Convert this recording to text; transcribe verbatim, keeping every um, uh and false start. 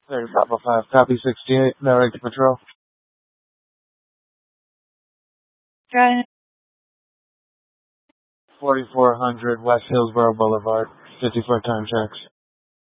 thirty Bravo five, copy sixty-eight, now ready to patrol. Got it. forty-four hundred West Hillsboro Boulevard, fifty-foot time checks.